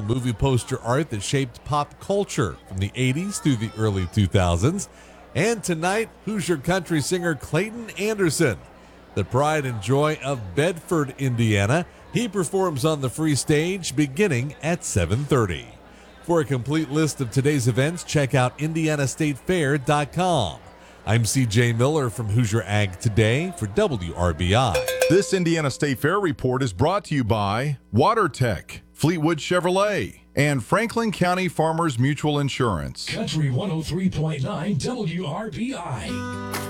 movie poster art that shaped pop culture from the 80s through the early 2000s. And tonight, Hoosier country singer Clayton Anderson, the pride and joy of Bedford, Indiana. He performs on the free stage beginning at 7:30. For a complete list of today's events, check out IndianaStateFair.com. I'm CJ Miller from Hoosier Ag Today for WRBI. This Indiana State Fair report is brought to you by WaterTech, Fleetwood Chevrolet, and Franklin County Farmers Mutual Insurance. Country 103.9 WRBI.